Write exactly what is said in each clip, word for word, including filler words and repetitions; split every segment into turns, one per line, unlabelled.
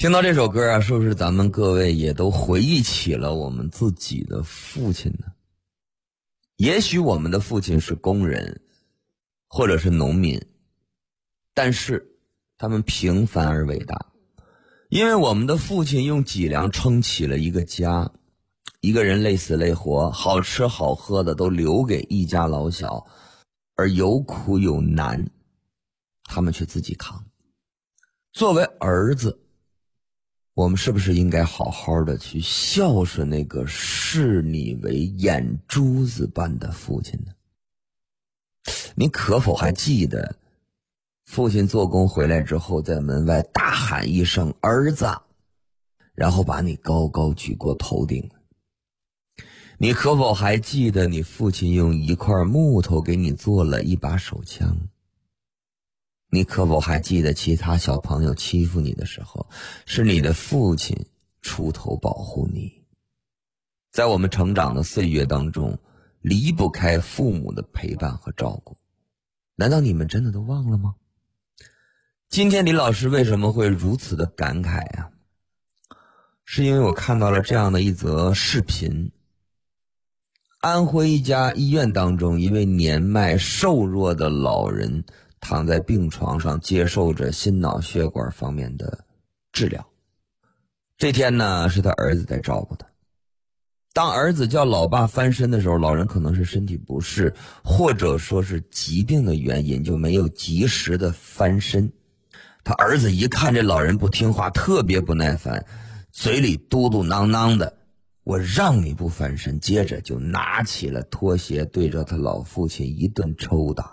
听到这首歌啊，是不是咱们各位也都回忆起了我们自己的父亲呢？也许我们的父亲是工人，或者是农民，但是他们平凡而伟大，因为我们的父亲用脊梁撑起了一个家，一个人累死累活，好吃好喝的都留给一家老小，而有苦有难，他们却自己扛。作为儿子，我们是不是应该好好的去孝顺那个视你为眼珠子般的父亲呢？你可否还记得父亲做工回来之后在门外大喊一声儿子，然后把你高高举过头顶？你可否还记得你父亲用一块木头给你做了一把手枪？你可否还记得其他小朋友欺负你的时候，是你的父亲出头保护你？在我们成长的岁月当中，离不开父母的陪伴和照顾，难道你们真的都忘了吗？今天李老师为什么会如此的感慨啊？是因为我看到了这样的一则视频。安徽一家医院当中，一位年迈瘦弱的老人躺在病床上，接受着心脑血管方面的治疗。这天呢，是他儿子在照顾他。当儿子叫老爸翻身的时候，老人可能是身体不适，或者说是疾病的原因，就没有及时的翻身。他儿子一看这老人不听话，特别不耐烦，嘴里嘟嘟囔囔的，我让你不翻身，接着就拿起了拖鞋对着他老父亲一顿抽打。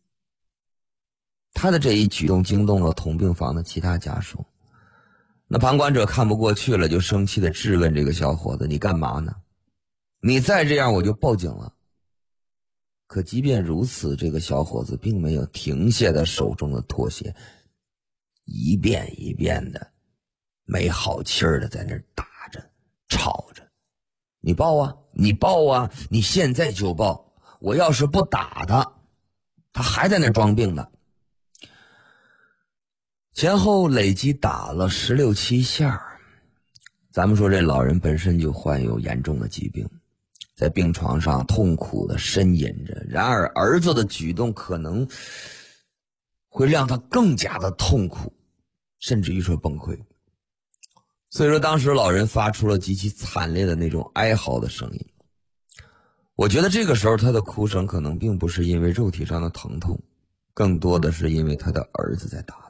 他的这一举动惊动了同病房的其他家属，那旁观者看不过去了，就生气地质问这个小伙子，你干嘛呢？你再这样我就报警了。可即便如此，这个小伙子并没有停下他手中的拖鞋，一遍一遍的没好气儿的在那儿打着吵着，你报啊，你报啊，你现在就报，我要是不打他，他还在那儿装病呢。前后累计打了十六七下。咱们说这老人本身就患有严重的疾病，在病床上痛苦的呻吟着，然而儿子的举动可能会让他更加的痛苦，甚至于说崩溃。所以说当时老人发出了极其惨烈的那种哀嚎的声音。我觉得这个时候他的哭声可能并不是因为肉体上的疼痛，更多的是因为他的儿子在打。